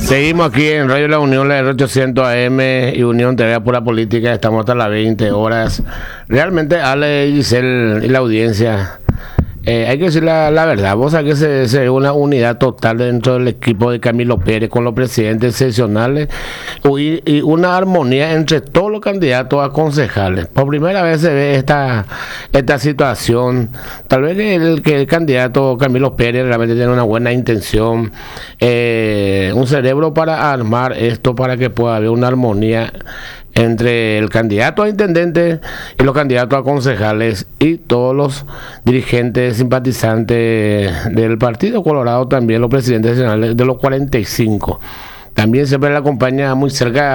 Seguimos aquí en Radio La Unión, la R800 AM y Unión TV Pura Política. Estamos hasta las 20 horas. Realmente, Ale, Giselle y la audiencia, hay que decir la verdad. Vos sabés que se ve una unidad total dentro del equipo de Camilo Pérez con los presidentes seccionales y una armonía entre todos los candidatos a concejales. Por primera vez se ve esta situación. Tal vez que el candidato Camilo Pérez realmente tiene una buena intención, un cerebro para armar esto, para que pueda haber una armonía entre el candidato a intendente y los candidatos a concejales y todos los dirigentes simpatizantes del Partido Colorado, también los presidentes nacionales de los 45. También siempre le acompaña muy cerca